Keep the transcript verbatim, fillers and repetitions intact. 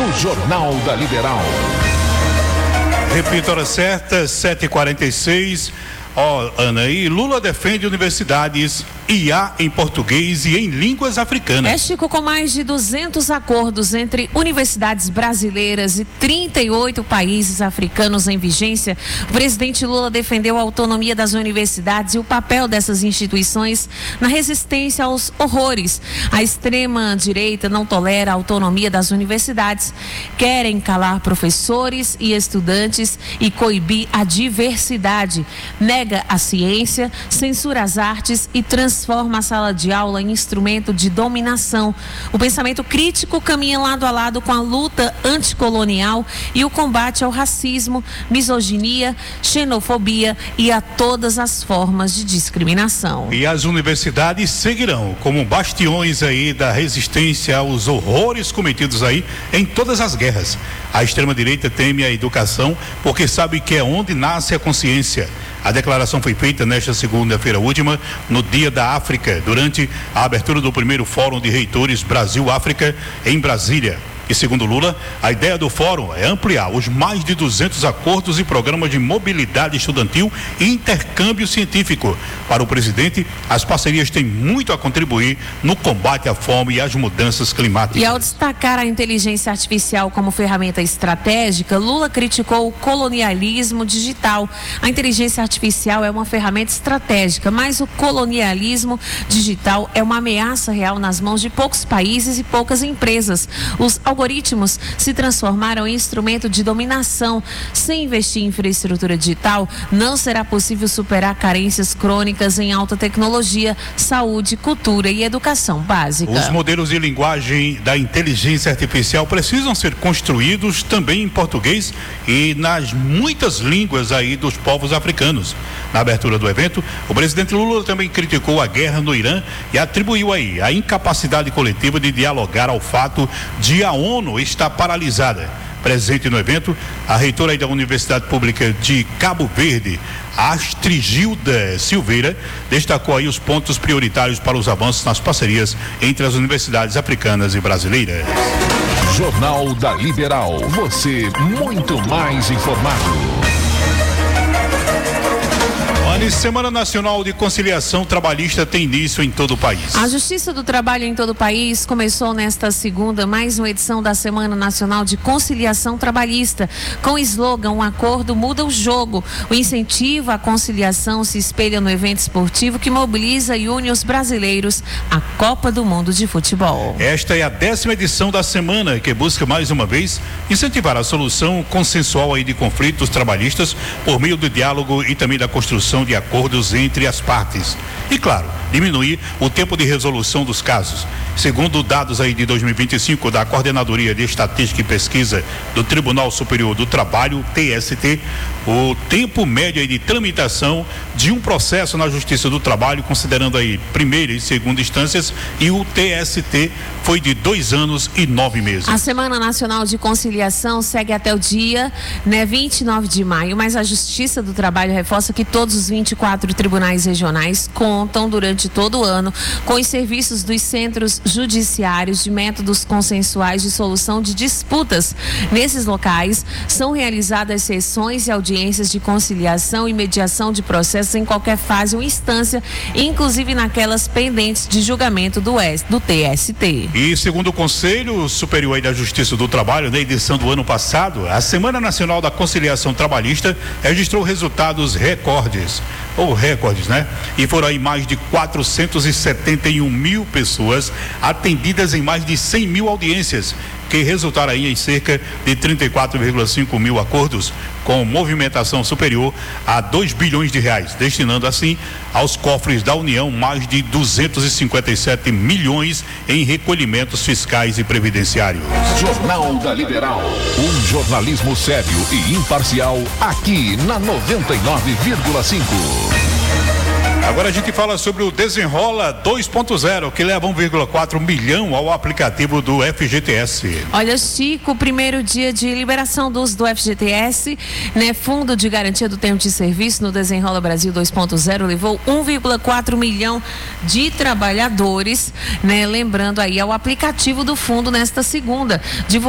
no Jornal da Liberal. Repita a hora certa, sete e quarenta e seis. Ó, oh, Ana, e Lula defende universidades I A em português e em línguas africanas. É, Chico, com mais de duzentos acordos entre universidades brasileiras e trinta e oito países africanos em vigência, o presidente Lula defendeu a autonomia das universidades e o papel dessas instituições na resistência aos horrores. A extrema-direita não tolera a autonomia das universidades, querem calar professores e estudantes e coibir a diversidade, nega a ciência, censura as artes e transforma a sala de aula em instrumento de dominação. O pensamento crítico caminha lado a lado com a luta anticolonial e o combate ao racismo, misoginia, xenofobia e a todas as formas de discriminação. E as universidades seguirão como bastiões aí da resistência aos horrores cometidos aí em todas as guerras. A extrema-direita teme a educação porque sabe que é onde nasce a consciência. A declaração foi feita nesta segunda-feira última, no Dia da África, durante a abertura do primeiro Fórum de Reitores Brasil-África em Brasília. E segundo Lula, a ideia do fórum é ampliar os mais de duzentos acordos e programas de mobilidade estudantil e intercâmbio científico. Para o presidente, as parcerias têm muito a contribuir no combate à fome e às mudanças climáticas. E ao destacar a inteligência artificial como ferramenta estratégica, Lula criticou o colonialismo digital. A inteligência artificial é uma ferramenta estratégica, mas o colonialismo digital é uma ameaça real nas mãos de poucos países e poucas empresas. Os algoritmos se transformaram em instrumento de dominação. Sem investir em infraestrutura digital, não será possível superar carências crônicas em alta tecnologia, saúde, cultura e educação básica. Os modelos de linguagem da inteligência artificial precisam ser construídos também em português e nas muitas línguas aí dos povos africanos. Na abertura do evento, o presidente Lula também criticou a guerra no Irã e atribuiu aí a incapacidade coletiva de dialogar ao fato de a ONU estar paralisada. Presente no evento, a reitora aí da Universidade Pública de Cabo Verde, Astrigilda Silveira, destacou aí os pontos prioritários para os avanços nas parcerias entre as universidades africanas e brasileiras. Jornal da Liberal, você muito mais informado. A Semana Nacional de Conciliação Trabalhista tem início em todo o país. A Justiça do Trabalho em todo o país começou nesta segunda mais uma edição da Semana Nacional de Conciliação Trabalhista. Com o slogan "Um acordo muda o jogo", o incentivo à conciliação se espelha no evento esportivo que mobiliza e une os brasileiros à Copa do Mundo de Futebol. Esta é a décima edição da semana, que busca mais uma vez incentivar a solução consensual aí de conflitos trabalhistas por meio do diálogo e também da construção de acordos entre as partes. E claro, diminuir o tempo de resolução dos casos. Segundo dados aí de dois mil e vinte e cinco da Coordenadoria de Estatística e Pesquisa do Tribunal Superior do Trabalho, T S T, o tempo médio aí de tramitação de um processo na Justiça do Trabalho, considerando aí primeira e segunda instâncias, e o T S T foi de dois anos e nove meses. A Semana Nacional de Conciliação segue até o dia, né, vinte e nove de maio, mas a Justiça do Trabalho reforça que todos os vinte e quatro tribunais regionais contam durante todo o ano com os serviços dos centros judiciários de métodos consensuais de solução de disputas. Nesses locais são realizadas sessões e audiências de conciliação e mediação de processos em qualquer fase ou instância, inclusive naquelas pendentes de julgamento do, do T S T. E segundo o Conselho Superior aí da Justiça do Trabalho, na edição do ano passado, a Semana Nacional da Conciliação Trabalhista registrou resultados recordes, ou recordes, né? E foram aí mais de quatrocentos e setenta e um mil pessoas atendidas em mais de cem mil audiências, que resultaram aí em cerca de trinta e quatro vírgula cinco mil acordos, com movimentação superior a dois bilhões de reais, destinando assim aos cofres da União mais de duzentos e cinquenta e sete milhões em recolhimentos fiscais e previdenciários. Jornal da Liberal, um jornalismo sério e imparcial aqui na noventa e nove vírgula cinco. Agora a gente fala sobre o Desenrola dois ponto zero, que leva um vírgula quatro milhão ao aplicativo do F G T S. Olha, Chico, o primeiro dia de liberação do uso do F G T S, né, Fundo de Garantia do Tempo de Serviço no Desenrola Brasil dois ponto zero, levou um vírgula quatro milhão de trabalhadores, né, lembrando aí ao aplicativo do fundo nesta segunda.